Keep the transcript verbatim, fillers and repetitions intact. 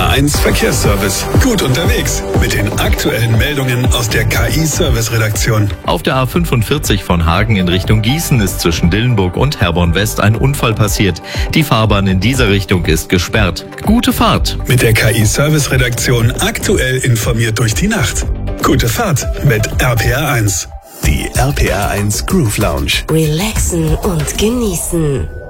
R eins Verkehrsservice. Gut unterwegs mit den aktuellen Meldungen aus der K I-Service-Redaktion. Auf der A fünfundvierzig von Hagen in Richtung Gießen ist zwischen Dillenburg und Herborn West ein Unfall passiert. Die Fahrbahn in dieser Richtung ist gesperrt. Gute Fahrt. Mit der K I-Service-Redaktion aktuell informiert durch die Nacht. Gute Fahrt mit R P R eins. Die R P R eins Groove Lounge. Relaxen und genießen.